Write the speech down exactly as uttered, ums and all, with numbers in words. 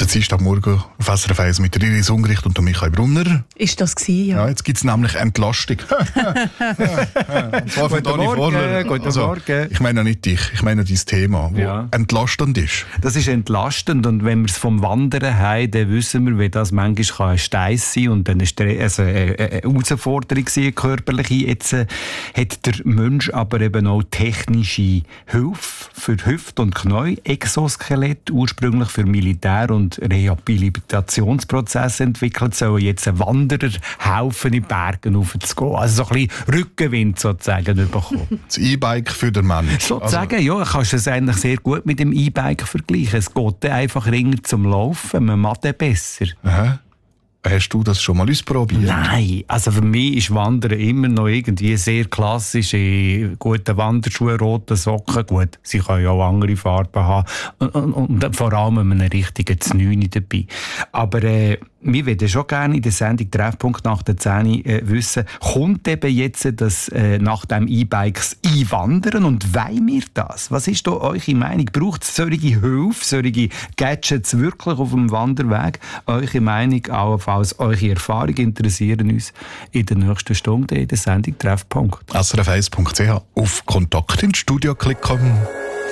Der Dienstagmorgen auf S R F eins mit der Iris Ungericht und der Michael Brunner. Ist das gewesen, ja? Ja, jetzt gibt es nämlich Entlastung. Und zwar von Dani Vorler. Guten Also, Morgen. ich meine nicht dich, ich meine dein Thema, das Ja. entlastend ist. Das ist entlastend und wenn wir es vom Wandern haben, dann wissen wir, wie das manchmal ein Steiss sein und eine, Stre- also eine Herausforderung sein, körperliche. Jetzt äh, hat der Mensch aber eben auch technische Hilfe für Hüfte und Knie, Exoskelett, ursprünglich für Militär- und Rehabilitationsprozesse entwickelt, sollen jetzt ein Wanderer helfen, in die Berge raufzugehen. Also so ein bisschen Rückenwind sozusagen bekommen. Das E-Bike für den Mensch. Sozusagen, ja, kannst du es eigentlich sehr gut mit dem E-Bike vergleichen. Es geht dann einfach ringer zum Laufen, man macht dann besser. Aha. Hast du das schon mal ausprobiert? Nein, also für mich ist Wandern immer noch irgendwie sehr klassisch. In guten Wanderschuhen, roten Socken, gut, sie können ja auch andere Farben haben. Und, und, und vor allem einen richtigen Znüni dabei. Aber äh, wir würden schon gerne in der Sendung Treffpunkt nach der zehn äh, wissen, kommt eben jetzt das äh, nach dem E-Bikes einwandern und wollen wir das? Was ist da eure Meinung? Braucht es solche Hilfe, solche Gadgets wirklich auf dem Wanderweg? Eure Meinung, allenfalls eure Erfahrungen interessieren uns in der nächsten Stunde in der Sendung Treffpunkt. S R F eins Punkt C H auf Kontakt ins Studio klicken.